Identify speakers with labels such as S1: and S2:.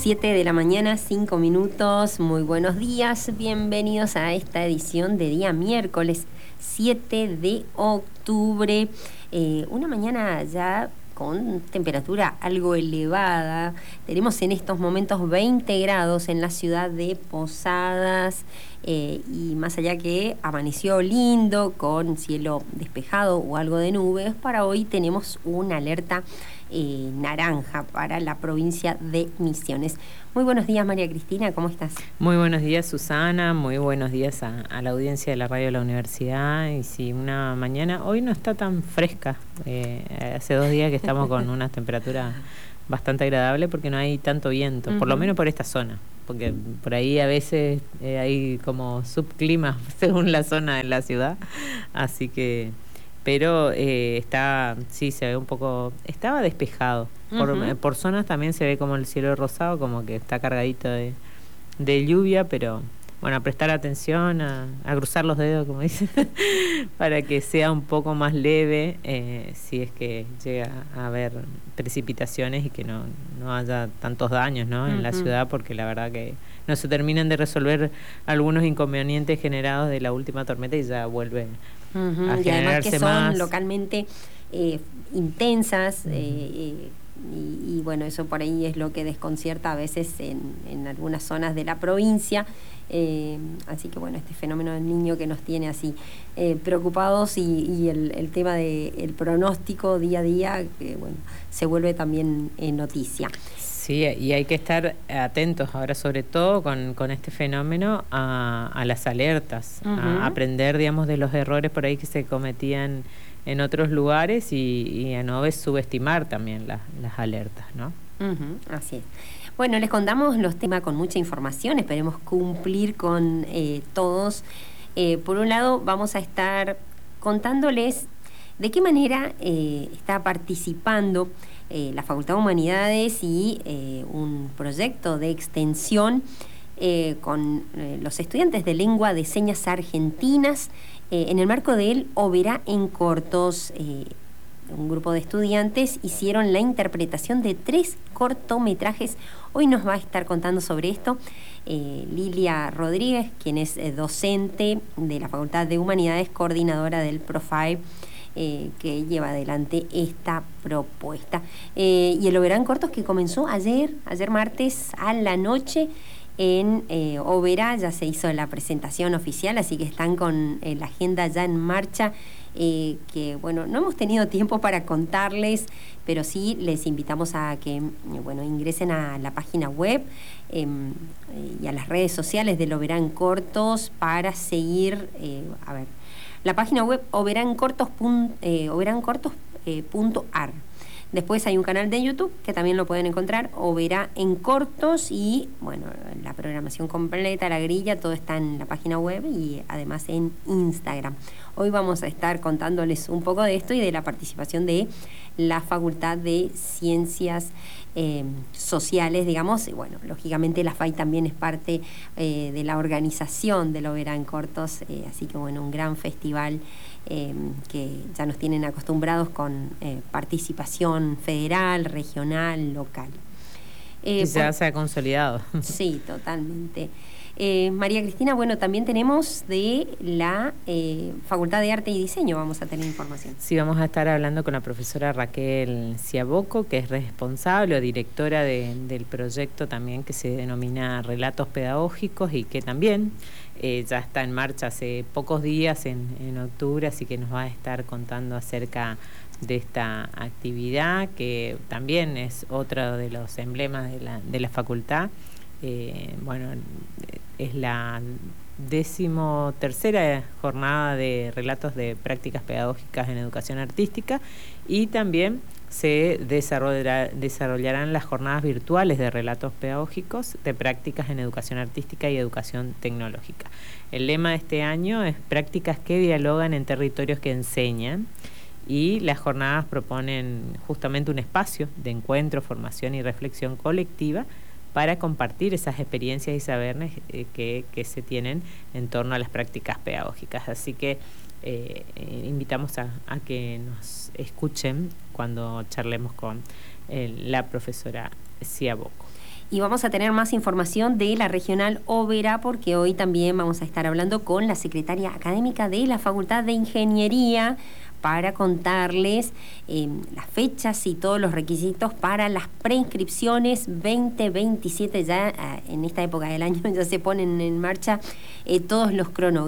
S1: 7 de la mañana, 5 minutos. Muy buenos días, bienvenidos a esta edición de día miércoles 7 de octubre. Una mañana ya con temperatura algo elevada. Tenemos en estos momentos 20 grados en la ciudad de Posadas, y más allá que amaneció lindo con cielo despejado o algo de nubes, para hoy tenemos una alerta naranja para la provincia de Misiones. Muy buenos días, María Cristina, ¿cómo estás?
S2: Muy buenos días, Susana, muy buenos días a la audiencia de la radio de la universidad. Y sí, una mañana, hoy no está tan fresca, hace 2 días que estamos con una temperatura bastante agradable porque no hay tanto viento, por lo menos por esta zona, porque por ahí a veces hay como subclimas según la zona de la ciudad, así que... Pero sí, se ve un poco, estaba despejado. Por zonas también se ve como el cielo rosado, como que está cargadito de lluvia, pero bueno, a prestar atención, a cruzar los dedos, como dicen, para que sea un poco más leve, si es que llega a haber precipitaciones y que no haya tantos daños, ¿no? En la ciudad, porque la verdad que no se terminan de resolver algunos inconvenientes generados de la última tormenta y ya vuelven a
S1: y además que son
S2: más
S1: localmente intensas, y bueno, eso por ahí es lo que desconcierta a veces en algunas zonas de la provincia. Así que bueno, este fenómeno del niño que nos tiene así preocupados, y el tema del pronóstico día a día, que bueno, se vuelve también noticia.
S2: Sí, y hay que estar atentos ahora, sobre todo con este fenómeno, a las alertas, a aprender, digamos, de los errores por ahí que se cometían en otros lugares y a no subestimar también las alertas, ¿no?
S1: Así es. Bueno, les contamos los temas con mucha información, esperemos cumplir con todos. Por un lado, vamos a estar contándoles de qué manera está participando la Facultad de Humanidades y un proyecto de extensión con los estudiantes de Lengua de Señas Argentinas en el marco del Oberá en Cortos. Un grupo de estudiantes hicieron la interpretación de 3 cortometrajes. Hoy nos va a estar contando sobre esto Lilia Rodríguez, quien es docente de la Facultad de Humanidades, coordinadora del Profile, que lleva adelante esta propuesta. Y el Oberá en Cortos, que comenzó ayer martes a la noche en Oberá, ya se hizo la presentación oficial, así que están con la agenda ya en marcha, que bueno, no hemos tenido tiempo para contarles, pero sí les invitamos a que bueno, ingresen a la página web y a las redes sociales del Oberá en Cortos para seguir, la página web oberancortos.ar. Después hay un canal de YouTube que también lo pueden encontrar, Oberá en Cortos, y bueno, la programación completa, la grilla, todo está en la página web y además en Instagram. Hoy vamos a estar contándoles un poco de esto y de la participación de la Facultad de Ciencias Sociales, digamos, y bueno, lógicamente la FAI también es parte de la organización del Oberá en Cortos, así que bueno, un gran festival que ya nos tienen acostumbrados con participación federal, regional, local.
S2: Ya se ha consolidado.
S1: Sí, totalmente. María Cristina, bueno, también tenemos de la Facultad de Arte y Diseño, vamos a tener información.
S2: Sí, vamos a estar hablando con la profesora Raquel Ciaboco, que es responsable o directora del proyecto también que se denomina Relatos Pedagógicos y que también ya está en marcha hace pocos días, en octubre, así que nos va a estar contando acerca de esta actividad, que también es otro de los emblemas de la facultad. Bueno, es la 13ª jornada de relatos de prácticas pedagógicas en educación artística, y también se desarrollarán las jornadas virtuales de relatos pedagógicos de prácticas en educación artística y educación tecnológica. El lema de este año es prácticas que dialogan en territorios que enseñan, y las jornadas proponen justamente un espacio de encuentro, formación y reflexión colectiva para compartir esas experiencias y saberes que se tienen en torno a las prácticas pedagógicas. Así que invitamos a que nos escuchen cuando charlemos con la profesora Ciaboco.
S1: Y vamos a tener más información de la Regional Oberá, porque hoy también vamos a estar hablando con la secretaria académica de la Facultad de Ingeniería para contarles las fechas y todos los requisitos para las preinscripciones 2027. Ya en esta época del año ya se ponen en marcha todos los cronogramas.